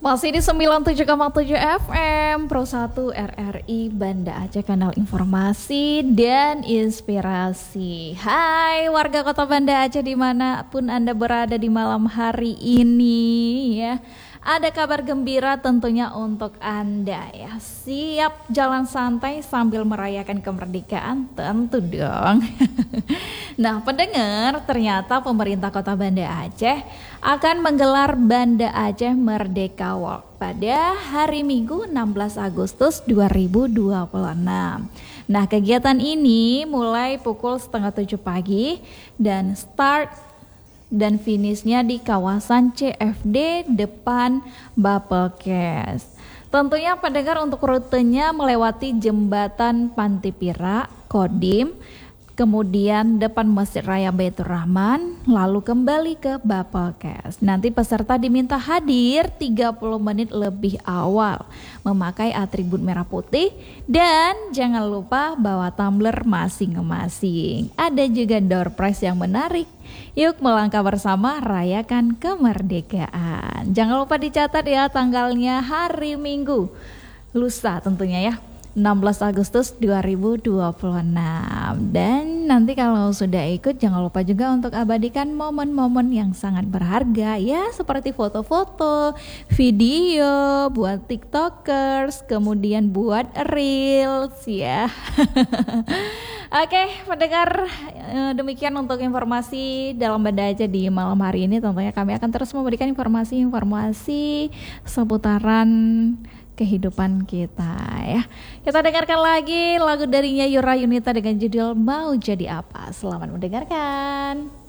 Masih di 97,7 FM Pro 1 RRI Banda Aceh, kanal informasi dan inspirasi. Hai warga kota Banda Aceh dimanapun Anda berada di malam hari ini ya. Ada kabar gembira tentunya untuk Anda ya. Siap jalan santai sambil merayakan kemerdekaan? Tentu dong. Nah pendengar, ternyata pemerintah kota Banda Aceh akan menggelar Banda Aceh Merdeka Walk pada hari Minggu 16 Agustus 2026. Nah kegiatan ini mulai pukul setengah 7 pagi dan start dan finishnya di kawasan CFD depan Bapelkes. Tentunya pendengar, untuk rutenya melewati jembatan Pantipira, Kodim, kemudian depan Masjid Raya Baitur Rahman, lalu kembali ke Bapelkes. Nanti peserta diminta hadir 30 menit lebih awal, memakai atribut merah putih, dan jangan lupa bawa tumbler masing-masing. Ada juga door prize yang menarik. Yuk melangkah bersama rayakan kemerdekaan. Jangan lupa dicatat ya tanggalnya, hari Minggu, lusa tentunya ya, 16 Agustus 2026. Dan nanti kalau sudah ikut jangan lupa juga untuk abadikan momen-momen yang sangat berharga ya, seperti foto-foto, video buat tiktokers, kemudian buat reels ya. Oke pendengar, demikian untuk informasi dalam Banda Aceh di malam hari ini. Tentunya kami akan terus memberikan informasi-informasi seputaran kehidupan kita ya. Kita dengarkan lagi lagu darinya Yura Yunita dengan judul Mau Jadi Apa. Selamat mendengarkan.